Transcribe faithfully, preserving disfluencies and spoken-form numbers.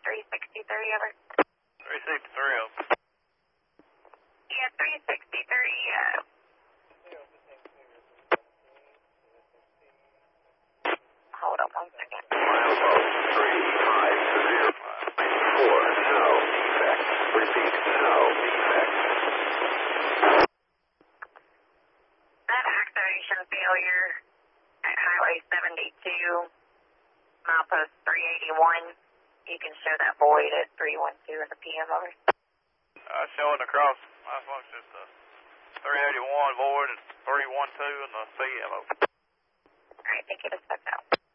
three sixty-three, over. three sixty-three, over. Yeah, three sixty-three, uh... Hold on one second. Bravo, three five zero four, no defect. Repeat, no defect. That activation failure at Highway seventy-two, milepost three eighty-one. You can show that void at three one two in the P M, over. Uh, showing across, my function is the three eighty-one void at three one two in the P M, over. Alright, thank you, dispatch out.